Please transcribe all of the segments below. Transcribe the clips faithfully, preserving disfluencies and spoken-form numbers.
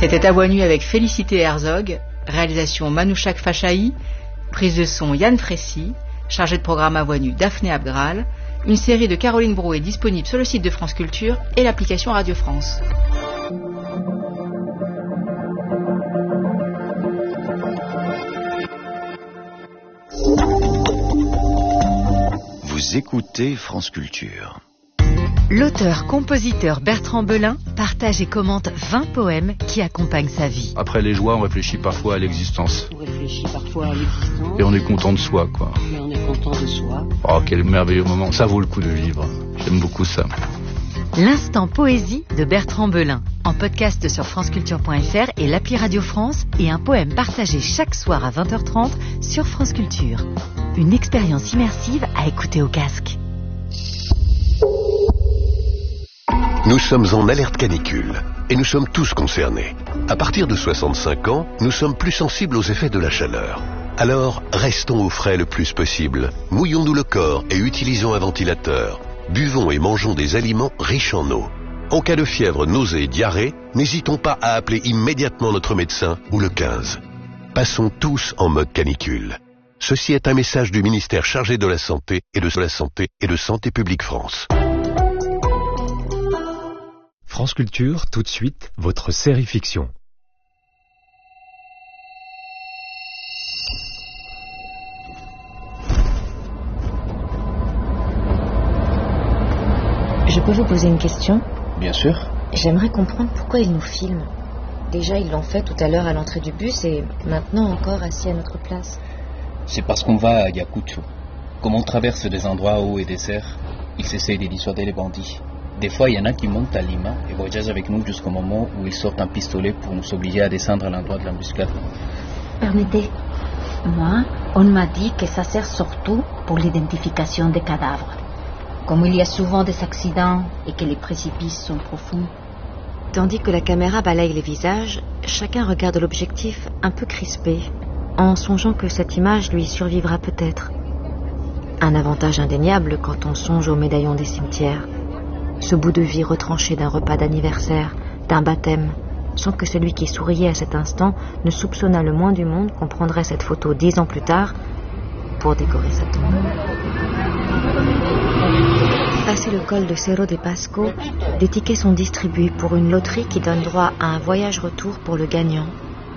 C'était à voix nue avec Félicité Herzog, réalisation Manouchak Fachaï, prise de son Yann Frécy, chargé de programme à voix nue Daphné Abgral. Une série de Caroline Brouet disponible sur le site de France Culture et l'application Radio France. Vous écoutez France Culture. L'auteur-compositeur Bertrand Belin partage et commente vingt poèmes qui accompagnent sa vie. Après les joies, on réfléchit parfois à l'existence. On réfléchit parfois à l'existence. Et on est content de soi, quoi. Et on est content de soi. Oh, quel merveilleux moment. Ça vaut le coup de vivre. J'aime beaucoup ça. L'instant poésie de Bertrand Belin. En podcast sur franceculture point f r et l'appli Radio France. Et un poème partagé chaque soir à vingt heures trente sur France Culture. Une expérience immersive à écouter au casque. Nous sommes en alerte canicule et nous sommes tous concernés. À partir de soixante-cinq ans, nous sommes plus sensibles aux effets de la chaleur. Alors, restons au frais le plus possible. Mouillons-nous le corps et utilisons un ventilateur. Buvons et mangeons des aliments riches en eau. En cas de fièvre, nausée et diarrhée, n'hésitons pas à appeler immédiatement notre médecin ou le quinze. Passons tous en mode canicule. Ceci est un message du ministère chargé de la Santé et de la Santé et de Santé publique France. France Culture, tout de suite, votre série fiction. Je peux vous poser une question ? Bien sûr. J'aimerais comprendre pourquoi ils nous filment. Déjà, ils l'ont fait tout à l'heure à l'entrée du bus et maintenant encore assis à notre place. C'est parce qu'on va à Ayacucho. Comme on traverse des endroits hauts et déserts, ils essayent de dissuader les bandits. Des fois, il y en a qui montent à Lima et voyagent avec nous jusqu'au moment où ils sortent un pistolet pour nous obliger à descendre à l'endroit de l'embuscade. Permettez, moi, on m'a dit que ça sert surtout pour l'identification des cadavres. Comme il y a souvent des accidents et que les précipices sont profonds. Tandis que la caméra balaye les visages, chacun regarde l'objectif un peu crispé, en songeant que cette image lui survivra peut-être. Un avantage indéniable quand on songe aux médaillons des cimetières. Ce bout de vie retranché d'un repas d'anniversaire, d'un baptême, sans que celui qui souriait à cet instant ne soupçonnât le moins du monde qu'on prendrait cette photo dix ans plus tard pour décorer sa tombe. Passé le col de Cerro de Pasco, des tickets sont distribués pour une loterie qui donne droit à un voyage-retour pour le gagnant.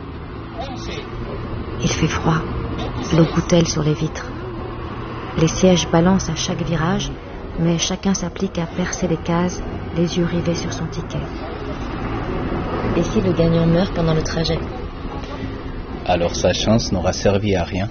Il fait froid, l'eau goutèle sur les vitres. Les sièges balancent à chaque virage, mais chacun s'applique à percer les cases, les yeux rivés sur son ticket. Et si le gagnant meurt pendant le trajet ? Alors sa chance n'aura servi à rien.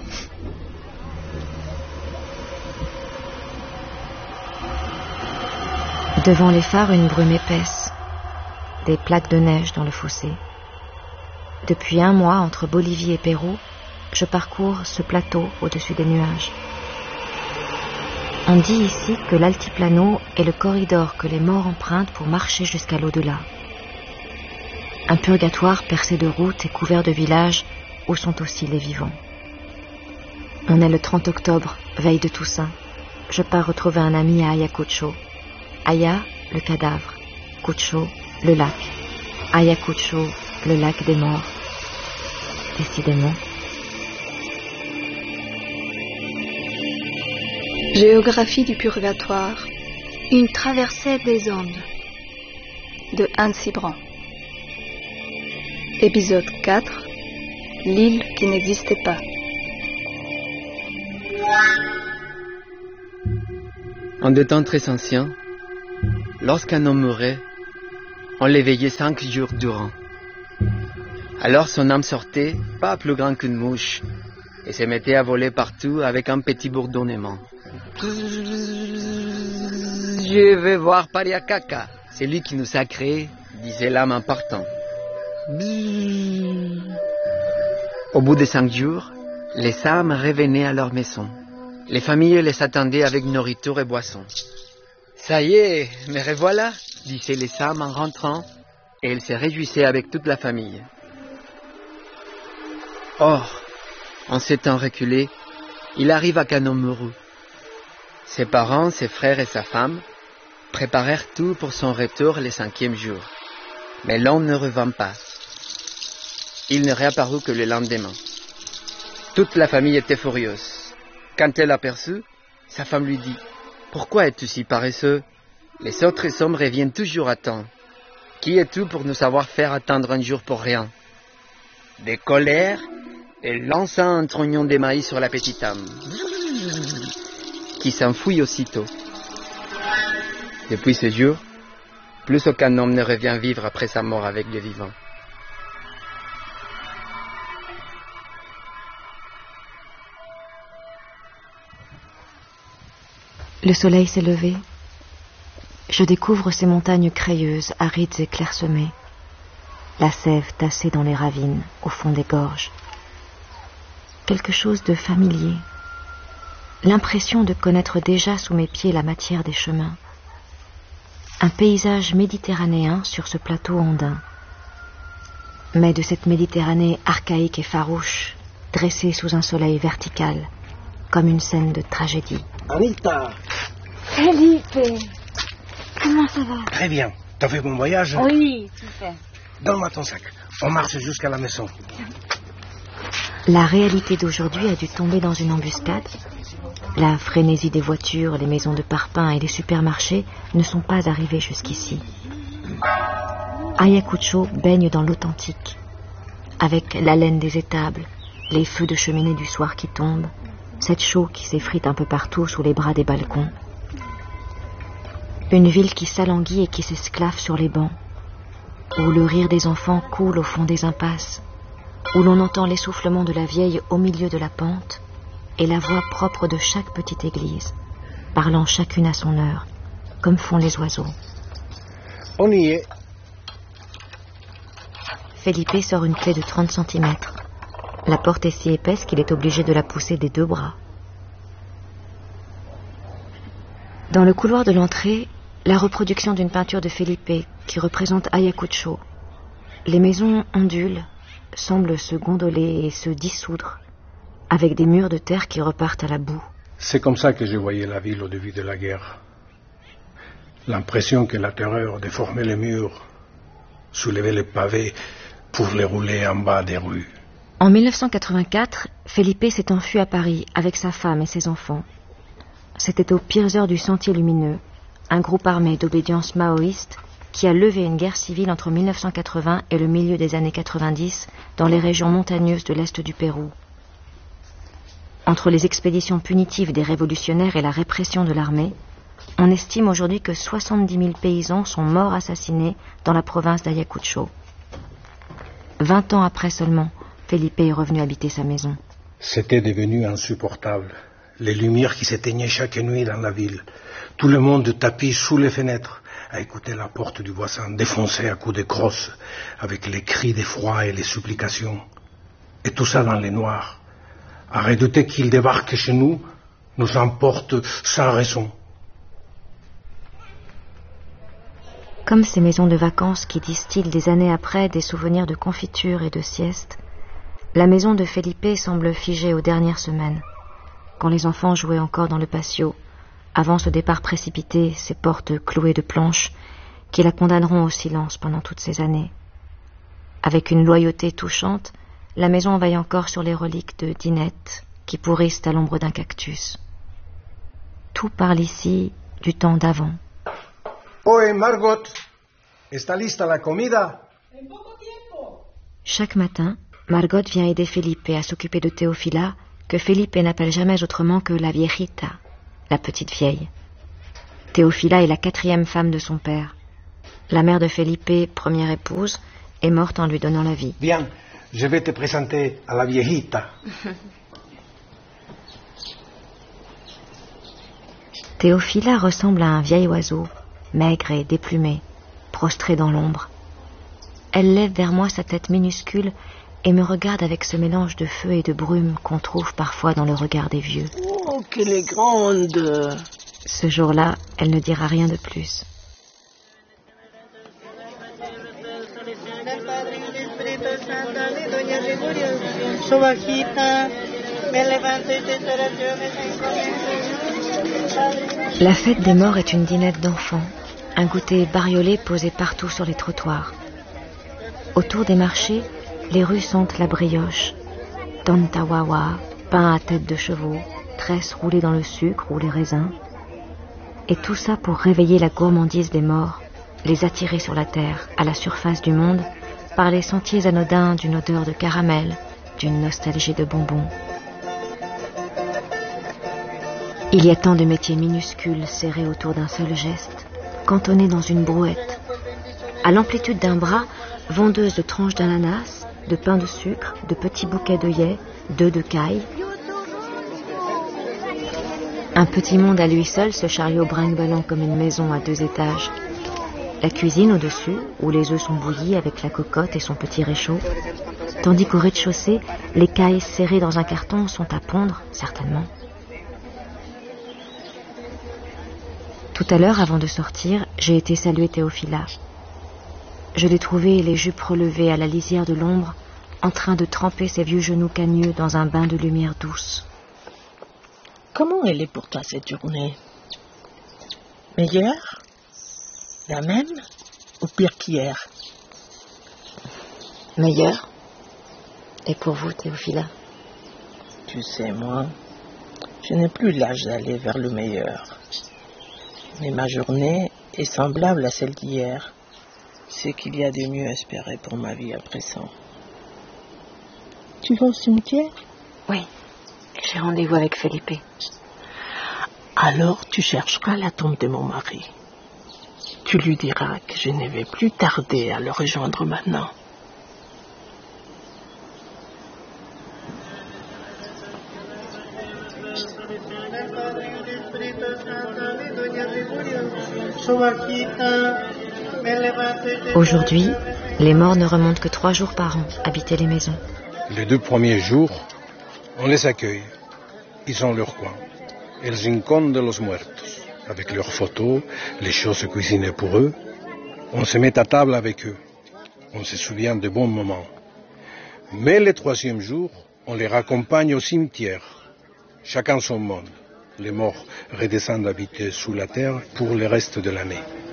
Devant les phares, une brume épaisse. Des plaques de neige dans le fossé. Depuis un mois, entre Bolivie et Pérou, je parcours ce plateau au-dessus des nuages. On dit ici que l'altiplano est le corridor que les morts empruntent pour marcher jusqu'à l'au-delà. Un purgatoire percé de routes et couvert de villages où sont aussi les vivants. On est le trente octobre, veille de Toussaint. Je pars retrouver un ami à Ayacucho. Aya, le cadavre. Cucho, le lac. Ayacucho, le lac des morts. Décidément. Géographie du purgatoire. Une traversée des ondes. De Anne Cibran. Épisode quatre. L'île qui n'existait pas. En des temps très anciens, lorsqu'un homme mourait, on l'éveillait cinq jours durant. Alors son âme sortait, pas plus grand qu'une mouche, et se mettait à voler partout avec un petit bourdonnement. Je vais voir Pariakaka, c'est lui qui nous a créés, disait l'âme en partant. Au bout de cinq jours, les âmes revenaient à leur maison. Les familles les attendaient avec nourriture et boissons. Ça y est, me revoilà, disaient les âmes en rentrant, et elles se réjouissaient avec toute la famille. Or, en ces temps reculés, il arrive à Kanomuru. Ses parents, ses frères et sa femme préparèrent tout pour son retour le cinquième jour. Mais l'homme ne revint pas. Il ne réapparut que le lendemain. Toute la famille était furieuse. Quand elle l'aperçut, sa femme lui dit « Pourquoi es-tu si paresseux? Les autres hommes reviennent toujours à temps. Qui es-tu pour nous savoir faire attendre un jour pour rien ?» De colère, elle lança un trognon de maïs sur la petite âme, qui s'enfuit aussitôt. Depuis ce jour, plus aucun homme ne revient vivre après sa mort avec les vivants. Le soleil s'est levé. Je découvre ces montagnes crayeuses, arides et clairsemées. La sève tassée dans les ravines, au fond des gorges. Quelque chose de familier. L'impression de connaître déjà sous mes pieds la matière des chemins. Un paysage méditerranéen sur ce plateau andin. Mais de cette Méditerranée archaïque et farouche, dressée sous un soleil vertical, comme une scène de tragédie. Anita! Felipe! Comment ça va? Très bien. T'as fait bon voyage? Oui, super. Donne-moi ton sac. On marche jusqu'à la maison. La réalité d'aujourd'hui a dû tomber dans une embuscade. La frénésie des voitures, les maisons de parpaing et les supermarchés ne sont pas arrivés jusqu'ici. Ayacucho baigne dans l'authentique, avec l'haleine des étables, les feux de cheminée du soir qui tombent, cette chaux qui s'effrite un peu partout sous les bras des balcons. Une ville qui s'alanguit et qui s'esclave sur les bancs, où le rire des enfants coule au fond des impasses, où l'on entend l'essoufflement de la vieille au milieu de la pente et la voix propre de chaque petite église, parlant chacune à son heure, comme font les oiseaux. On y est. Felipe sort une clé de trente centimètres. La porte est si épaisse qu'il est obligé de la pousser des deux bras. Dans le couloir de l'entrée, la reproduction d'une peinture de Felipe qui représente Ayacucho. Les maisons ondulent, semblent se gondoler et se dissoudre, avec des murs de terre qui repartent à la boue. C'est comme ça que je voyais la ville au début de la guerre. L'impression que la terreur déformait les murs, soulevait les pavés pour les rouler en bas des rues. En mille neuf cent quatre-vingt-quatre, Felipe s'est enfui à Paris avec sa femme et ses enfants. C'était aux pires heures du Sentier Lumineux, un groupe armé d'obédience maoïste qui a levé une guerre civile entre mille neuf cent quatre-vingts et le milieu des années quatre-vingt-dix dans les régions montagneuses de l'est du Pérou. Entre les expéditions punitives des révolutionnaires et la répression de l'armée, on estime aujourd'hui que soixante-dix mille paysans sont morts assassinés dans la province d'Ayacucho. Vingt ans après seulement, Felipe est revenu habiter sa maison. C'était devenu insupportable. Les lumières qui s'éteignaient chaque nuit dans la ville. Tout le monde tapis sous les fenêtres, à écouter la porte du voisin défoncée à coups de crosse, avec les cris d'effroi et les supplications. Et tout ça dans les noirs. À redouter qu'il débarque chez nous, nous emporte sans raison. Comme ces maisons de vacances qui distillent des années après des souvenirs de confiture et de sieste, la maison de Felipe semble figée aux dernières semaines, quand les enfants jouaient encore dans le patio, avant ce départ précipité, ces portes clouées de planches, qui la condamneront au silence pendant toutes ces années. Avec une loyauté touchante, la maison veille encore sur les reliques de Dinette, qui pourrissent à l'ombre d'un cactus. Tout parle ici du temps d'avant. Oye, Margot, ¿está lista la comida? Chaque matin, Margot vient aider Felipe à s'occuper de Teofila, que Felipe n'appelle jamais autrement que la viejita, la petite vieille. Teofila est la quatrième femme de son père. La mère de Felipe, première épouse, est morte en lui donnant la vie. Bien, je vais te présenter à la viejita. Teofila ressemble à un vieil oiseau, maigre et déplumé, prostré dans l'ombre. Elle lève vers moi sa tête minuscule et me regarde avec ce mélange de feu et de brume qu'on trouve parfois dans le regard des vieux. Oh, qu'elle est grande! Ce jour-là, elle ne dira rien de plus. La fête des morts est une dînette d'enfants, un goûter bariolé posé partout sur les trottoirs. Autour des marchés, les rues sentent la brioche, tontawawa, pain à tête de chevaux, tresses roulées dans le sucre ou les raisins. Et tout ça pour réveiller la gourmandise des morts, les attirer sur la terre, à la surface du monde, par les sentiers anodins d'une odeur de caramel, d'une nostalgie de bonbons. Il y a tant de métiers minuscules serrés autour d'un seul geste, cantonnés dans une brouette. À l'amplitude d'un bras, vendeuse de tranches d'ananas, de pain de sucre, de petits bouquets d'œillets, d'œufs de caille. Un petit monde à lui seul se charrie au brinque-ballant comme une maison à deux étages. La cuisine au-dessus, où les œufs sont bouillis avec la cocotte et son petit réchaud, tandis qu'au rez-de-chaussée, les cailles serrées dans un carton sont à pondre, certainement. Tout à l'heure, avant de sortir, j'ai été saluer Théophila. Je l'ai trouvée, les jupes relevées à la lisière de l'ombre, en train de tremper ses vieux genoux cagneux dans un bain de lumière douce. Comment elle est pour toi cette journée? Meilleure? La même? Ou pire qu'hier? Meilleure. Et pour vous, Théophila? Tu sais, moi, je n'ai plus l'âge d'aller vers le meilleur. Mais ma journée est semblable à celle d'hier. C'est qu'il y a de mieux à espérer pour ma vie à présent. Tu vas au cimetière? Oui, j'ai rendez-vous avec Felipe. Alors tu chercheras la tombe de mon mari. Tu lui diras que je ne vais plus tarder à le rejoindre maintenant. Aujourd'hui, les morts ne remontent que trois jours par an habiter les maisons. Les deux premiers jours, on les accueille. Ils ont leur coin. El Rincón de los Muertos. Avec leurs photos, les choses cuisinées pour eux. On se met à table avec eux. On se souvient de bons moments. Mais le troisième jour, on les raccompagne au cimetière. Chacun son monde. Les morts redescendent habiter sous la terre pour le reste de l'année.